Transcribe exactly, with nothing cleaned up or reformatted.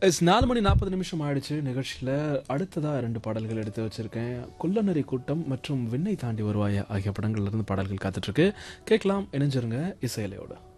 S நாலு மணி நாற்பது நிமிஷம் ஆயிடுச்சு. நிகழ்ச்சியில் அடுத்ததாக ரெண்டு பாடல்கள் எடுத்து வச்சுருக்கேன். குள்ளநரி கூட்டம் மற்றும் விண்ணை தாண்டி வருவாயா ஆகிய படங்கள்லேருந்து பாடல்கள் காத்துட்ருக்கு. கேட்கலாம், இணைஞ்சிருங்க இசையலையோட.